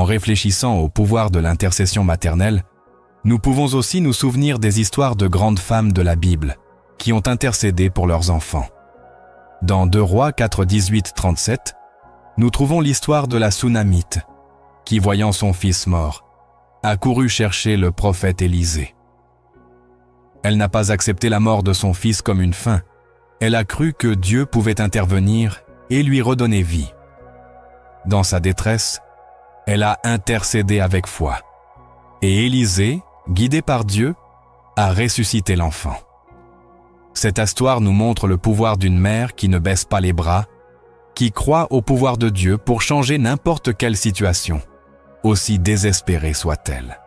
En réfléchissant au pouvoir de l'intercession maternelle, nous pouvons aussi nous souvenir des histoires de grandes femmes de la Bible qui ont intercédé pour leurs enfants. Dans 2 Rois 4, 18, 37, nous trouvons l'histoire de la Sunamite qui, voyant son fils mort, a couru chercher le prophète Élisée. Elle n'a pas accepté la mort de son fils comme une fin. Elle a cru que Dieu pouvait intervenir et lui redonner vie. Dans sa détresse, elle a intercédé avec foi. Et Élisée, guidé par Dieu, a ressuscité l'enfant. Cette histoire nous montre le pouvoir d'une mère qui ne baisse pas les bras, qui croit au pouvoir de Dieu pour changer n'importe quelle situation, aussi désespérée soit-elle.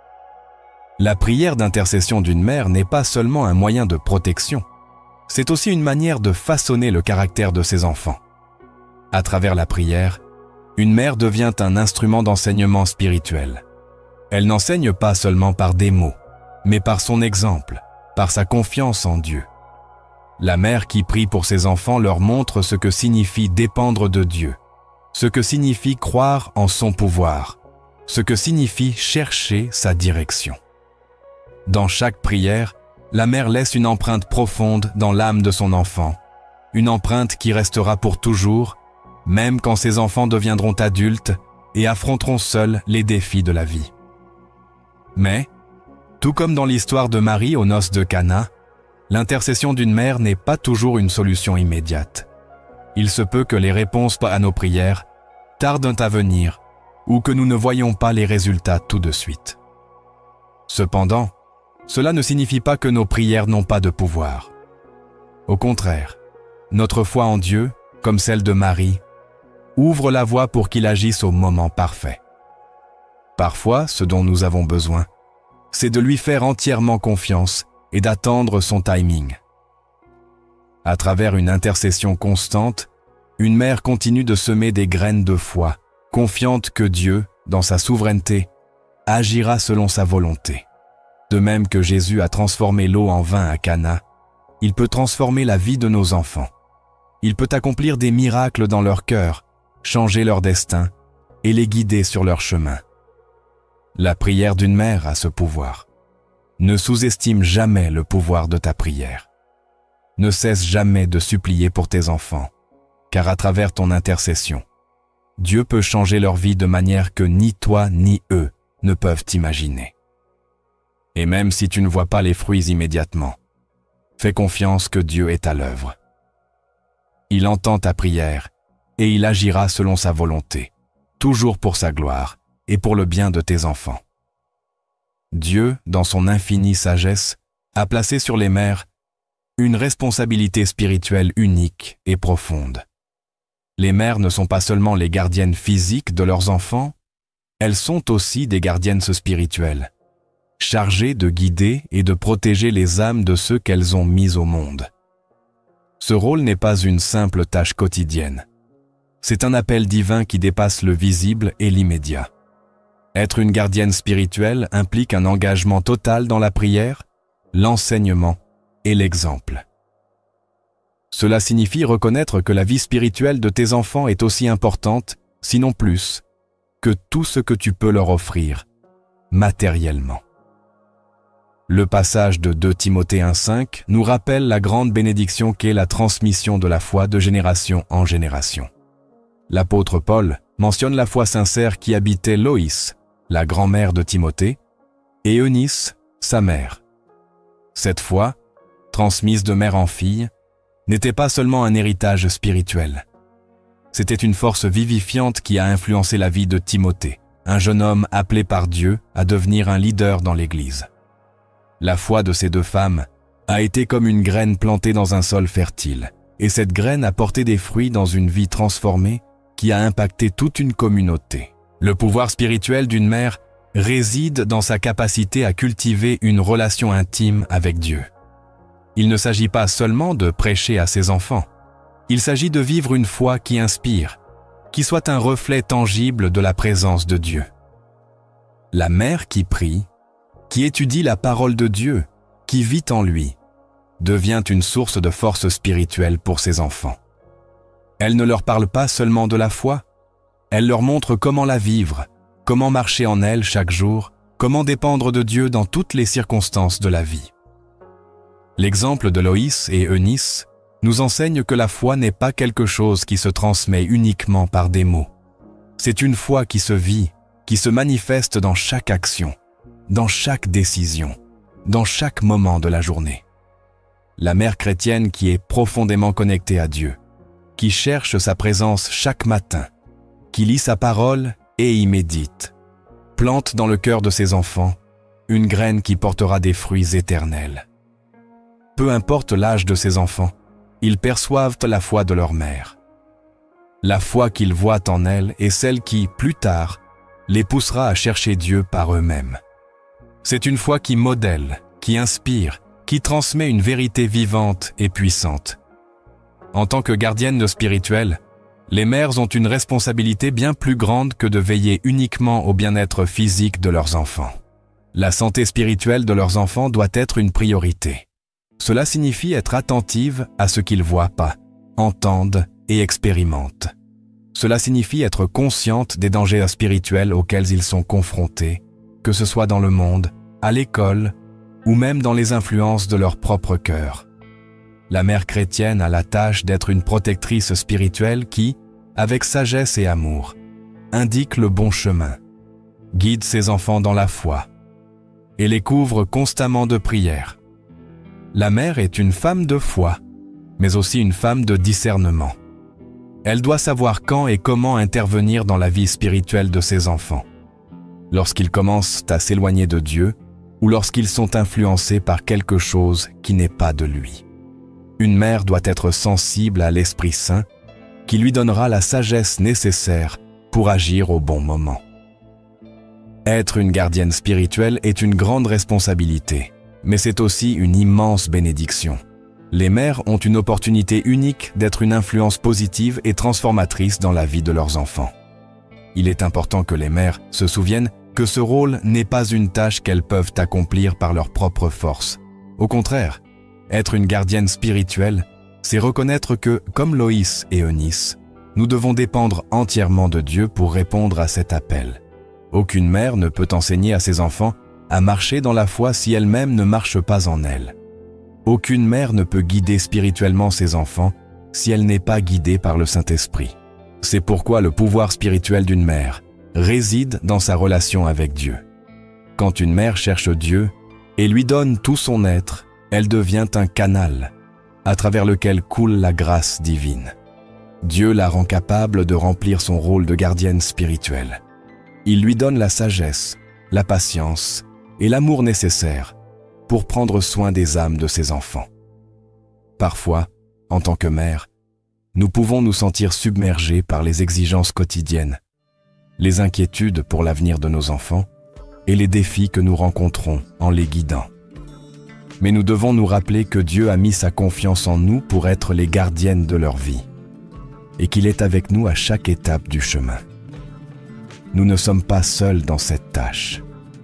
La prière d'intercession d'une mère n'est pas seulement un moyen de protection, c'est aussi une manière de façonner le caractère de ses enfants. À travers la prière, une mère devient un instrument d'enseignement spirituel. Elle n'enseigne pas seulement par des mots, mais par son exemple, par sa confiance en Dieu. La mère qui prie pour ses enfants leur montre ce que signifie dépendre de Dieu, ce que signifie croire en son pouvoir, ce que signifie chercher sa direction. Dans chaque prière, la mère laisse une empreinte profonde dans l'âme de son enfant, une empreinte qui restera pour toujours, même quand ses enfants deviendront adultes et affronteront seuls les défis de la vie. Mais, tout comme dans l'histoire de Marie aux noces de Cana, l'intercession d'une mère n'est pas toujours une solution immédiate. Il se peut que les réponses à nos prières tardent à venir ou que nous ne voyons pas les résultats tout de suite. Cependant, cela ne signifie pas que nos prières n'ont pas de pouvoir. Au contraire, notre foi en Dieu, comme celle de Marie, ouvre la voie pour qu'il agisse au moment parfait. Parfois, ce dont nous avons besoin, c'est de lui faire entièrement confiance et d'attendre son timing. À travers une intercession constante, une mère continue de semer des graines de foi, confiante que Dieu, dans sa souveraineté, agira selon sa volonté. De même que Jésus a transformé l'eau en vin à Cana, il peut transformer la vie de nos enfants. Il peut accomplir des miracles dans leur cœur, changer leur destin et les guider sur leur chemin. La prière d'une mère a ce pouvoir. Ne sous-estime jamais le pouvoir de ta prière. Ne cesse jamais de supplier pour tes enfants, car à travers ton intercession, Dieu peut changer leur vie de manière que ni toi ni eux ne peuvent imaginer. Et même si tu ne vois pas les fruits immédiatement, fais confiance que Dieu est à l'œuvre. Il entend ta prière et il agira selon sa volonté, toujours pour sa gloire et pour le bien de tes enfants. Dieu, dans son infinie sagesse, a placé sur les mères une responsabilité spirituelle unique et profonde. Les mères ne sont pas seulement les gardiennes physiques de leurs enfants, elles sont aussi des gardiennes spirituelles, chargées de guider et de protéger les âmes de ceux qu'elles ont mis au monde. Ce rôle n'est pas une simple tâche quotidienne. C'est un appel divin qui dépasse le visible et l'immédiat. Être une gardienne spirituelle implique un engagement total dans la prière, l'enseignement et l'exemple. Cela signifie reconnaître que la vie spirituelle de tes enfants est aussi importante, sinon plus, que tout ce que tu peux leur offrir, matériellement. Le passage de 2 Timothée 1,5 nous rappelle la grande bénédiction qu'est la transmission de la foi de génération en génération. L'apôtre Paul mentionne la foi sincère qui habitait Loïs, la grand-mère de Timothée, et Eunice, sa mère. Cette foi, transmise de mère en fille, n'était pas seulement un héritage spirituel. C'était une force vivifiante qui a influencé la vie de Timothée, un jeune homme appelé par Dieu à devenir un leader dans l'Église. La foi de ces 2 femmes a été comme une graine plantée dans un sol fertile, et cette graine a porté des fruits dans une vie transformée qui a impacté toute une communauté. Le pouvoir spirituel d'une mère réside dans sa capacité à cultiver une relation intime avec Dieu. Il ne s'agit pas seulement de prêcher à ses enfants, il s'agit de vivre une foi qui inspire, qui soit un reflet tangible de la présence de Dieu. La mère qui prie, qui étudie la parole de Dieu, qui vit en lui, devient une source de force spirituelle pour ses enfants. Elle ne leur parle pas seulement de la foi, elle leur montre comment la vivre, comment marcher en elle chaque jour, comment dépendre de Dieu dans toutes les circonstances de la vie. L'exemple de Loïs et Eunice nous enseigne que la foi n'est pas quelque chose qui se transmet uniquement par des mots. C'est une foi qui se vit, qui se manifeste dans chaque action, dans chaque décision, dans chaque moment de la journée. La mère chrétienne qui est profondément connectée à Dieu, qui cherche sa présence chaque matin, qui lit sa parole et y médite, plante dans le cœur de ses enfants une graine qui portera des fruits éternels. Peu importe l'âge de ses enfants, ils perçoivent la foi de leur mère. La foi qu'ils voient en elle est celle qui, plus tard, les poussera à chercher Dieu par eux-mêmes. C'est une foi qui modèle, qui inspire, qui transmet une vérité vivante et puissante. En tant que gardiennes spirituelles, les mères ont une responsabilité bien plus grande que de veiller uniquement au bien-être physique de leurs enfants. La santé spirituelle de leurs enfants doit être une priorité. Cela signifie être attentive à ce qu'ils voient pas, entendent et expérimentent. Cela signifie être consciente des dangers spirituels auxquels ils sont confrontés, que ce soit dans le monde, à l'école ou même dans les influences de leur propre cœur. La mère chrétienne a la tâche d'être une protectrice spirituelle qui, avec sagesse et amour, indique le bon chemin, guide ses enfants dans la foi et les couvre constamment de prières. La mère est une femme de foi, mais aussi une femme de discernement. Elle doit savoir quand et comment intervenir dans la vie spirituelle de ses enfants, lorsqu'ils commencent à s'éloigner de Dieu ou lorsqu'ils sont influencés par quelque chose qui n'est pas de lui. Une mère doit être sensible à l'Esprit Saint qui lui donnera la sagesse nécessaire pour agir au bon moment. Être une gardienne spirituelle est une grande responsabilité, mais c'est aussi une immense bénédiction. Les mères ont une opportunité unique d'être une influence positive et transformatrice dans la vie de leurs enfants. Il est important que les mères se souviennent que ce rôle n'est pas une tâche qu'elles peuvent accomplir par leur propre force. Au contraire, être une gardienne spirituelle, c'est reconnaître que, comme Loïs et Eunice, nous devons dépendre entièrement de Dieu pour répondre à cet appel. Aucune mère ne peut enseigner à ses enfants à marcher dans la foi si elle-même ne marche pas en elle. Aucune mère ne peut guider spirituellement ses enfants si elle n'est pas guidée par le Saint-Esprit. C'est pourquoi le pouvoir spirituel d'une mère réside dans sa relation avec Dieu. Quand une mère cherche Dieu et lui donne tout son être, elle devient un canal à travers lequel coule la grâce divine. Dieu la rend capable de remplir son rôle de gardienne spirituelle. Il lui donne la sagesse, la patience et l'amour nécessaires pour prendre soin des âmes de ses enfants. Parfois, en tant que mère, nous pouvons nous sentir submergés par les exigences quotidiennes, les inquiétudes pour l'avenir de nos enfants et les défis que nous rencontrons en les guidant. Mais nous devons nous rappeler que Dieu a mis sa confiance en nous pour être les gardiennes de leur vie et qu'il est avec nous à chaque étape du chemin. Nous ne sommes pas seuls dans cette tâche.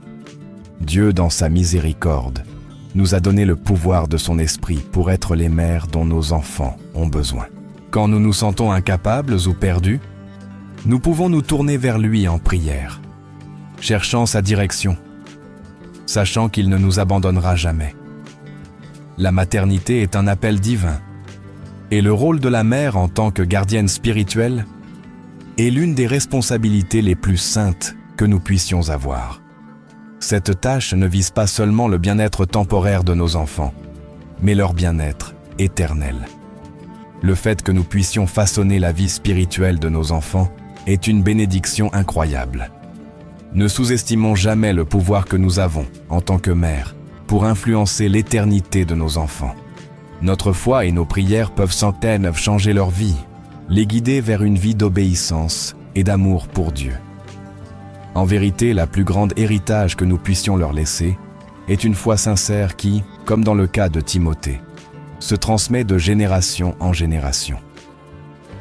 Dieu, dans sa miséricorde, nous a donné le pouvoir de son esprit pour être les mères dont nos enfants ont besoin. Quand nous nous sentons incapables ou perdus, nous pouvons nous tourner vers lui en prière, cherchant sa direction, sachant qu'il ne nous abandonnera jamais. La maternité est un appel divin, et le rôle de la mère en tant que gardienne spirituelle est l'une des responsabilités les plus saintes que nous puissions avoir. Cette tâche ne vise pas seulement le bien-être temporaire de nos enfants, mais leur bien-être éternel. Le fait que nous puissions façonner la vie spirituelle de nos enfants est une bénédiction incroyable. Ne sous-estimons jamais le pouvoir que nous avons, en tant que mères, pour influencer l'éternité de nos enfants. Notre foi et nos prières peuvent sans peine changer leur vie, les guider vers une vie d'obéissance et d'amour pour Dieu. En vérité, la plus grande héritage que nous puissions leur laisser est une foi sincère qui, comme dans le cas de Timothée, se transmet de génération en génération.